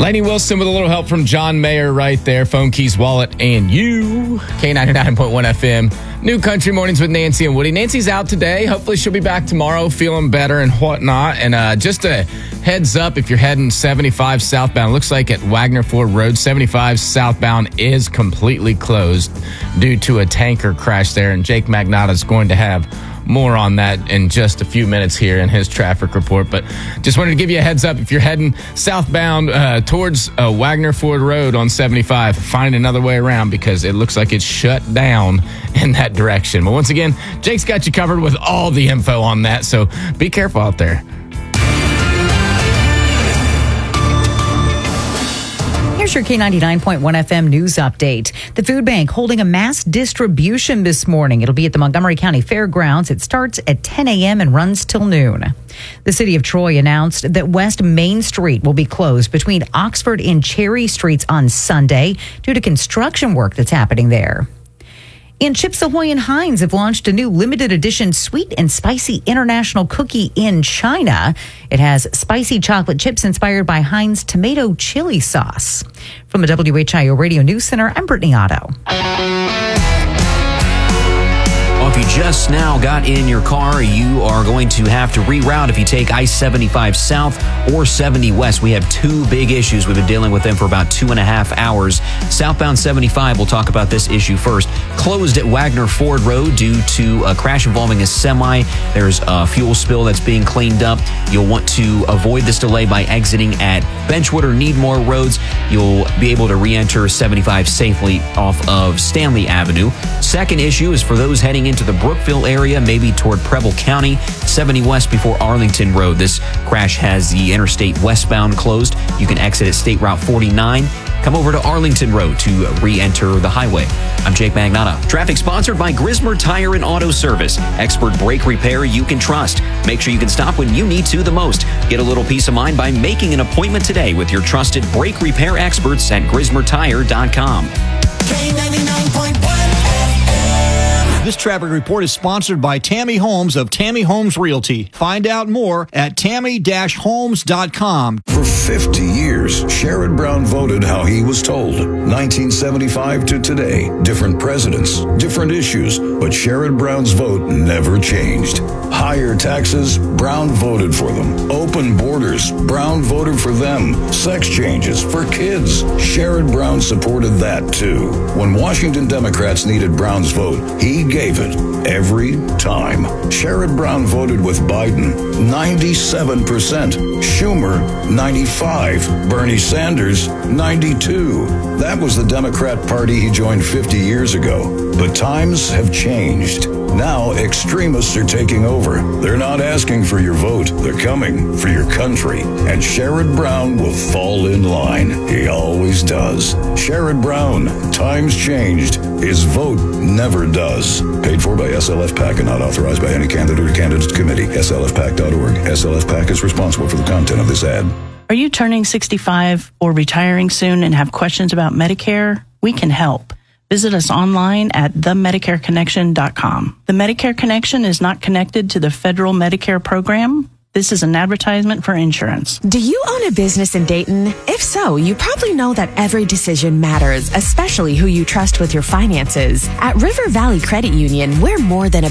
Lainey Wilson with a little help from John Mayer right there. Phone Keys, Wallet, and you. K99.1 FM. New Country Mornings with Nancy and Woody. Nancy's out today. Hopefully she'll be back tomorrow feeling better and whatnot. And just a heads up, if you're heading 75 southbound, looks like at Wagner Ford Road, 75 southbound is completely closed due to a tanker crash there. And Jake Magnotta is going to have more on that in just a few minutes here in his traffic report. But just wanted to give you a heads up. If you're heading southbound towards Wagner Ford Road on 75, find another way around because it looks like it's shut down in that direction. But once again, Jake's got you covered with all the info on that, so be careful out there. Here's your K99.1 FM news update. The food bank holding a mass distribution this morning. It'll be at the Montgomery County Fairgrounds. It starts at 10 a.m. and runs till noon. The city of Troy announced that West Main Street will be closed between Oxford and Cherry Streets on Sunday due to construction work that's happening there. And Chips Ahoy and Heinz have launched a new limited edition sweet and spicy international cookie in China. It has spicy chocolate chips inspired by Heinz tomato chili sauce. From the WHIO Radio News Center, I'm Brittany Otto. Well, if you just now got in your car, you are going to have to reroute if you take I-75 South or 70 West. We have two big issues. We've been dealing with them for about 2.5 hours. Southbound 75, we'll talk about this issue first. Closed at Wagner Ford Road due to a crash involving a semi. There's a fuel spill that's being cleaned up. You'll want to avoid this delay by exiting at Benchwood or Needmore Roads. You'll be able to re-enter 75 safely off of Stanley Avenue. Second issue is for those heading into the Brookville area, maybe toward Preble County, 70 West before Arlington Road. This crash has the interstate westbound closed. You can exit at State Route 49. Come over to Arlington Road to re-enter the highway. I'm Jake Magnotta. Traffic sponsored by Grismer Tire and Auto Service. Expert brake repair you can trust. Make sure you can stop when you need to the most. Get a little peace of mind by making an appointment today with your trusted brake repair experts at GrismerTire.com. This traffic report is sponsored by Tammy Holmes of Tammy Holmes Realty. Find out more at tammy-holmes.com. For 50 years, Sherrod Brown voted how he was told. 1975 to today, different presidents, different issues, but Sherrod Brown's vote never changed. Higher taxes, Brown voted for them. Open borders, Brown voted for them. Sex changes for kids, Sherrod Brown supported that too. When Washington Democrats needed Brown's vote, he gave it every time. Sherrod Brown voted with Biden 97%, Schumer 95%, Bernie Sanders 92%. That was the Democrat Party he joined 50 years ago. But times have changed. Now extremists are taking over. They're not asking for your vote. They're coming for your country. And Sherrod Brown will fall in line. He always does. Sherrod Brown, times changed. His vote never does. Paid for by SLF PAC and not authorized by any candidate or candidates committee. SLFPAC.org. SLF PAC is responsible for the content of this ad. Are you turning 65 or retiring soon and have questions about Medicare? We can help. Visit us online at themedicareconnection.com. The Medicare Connection is not connected to the federal Medicare program. This is an advertisement for insurance. Do you own a business in Dayton? If so, you probably know that every decision matters, especially who you trust with your finances. At River Valley Credit Union, we're more than a